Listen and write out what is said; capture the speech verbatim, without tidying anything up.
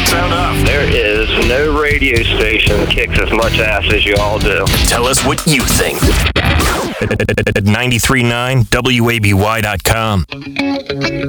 sound off. There is no radio station that kicks as much ass as you all do. Tell us what you think at ninety-three point nine W A B Y dot com.